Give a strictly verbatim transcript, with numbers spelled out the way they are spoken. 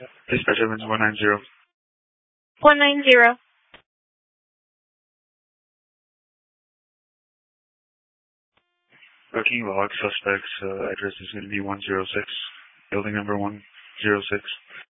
Dispatch Evans one nine zero. one nine zero. Booking log, suspect's uh, address is going to be one zero six, building number one zero six.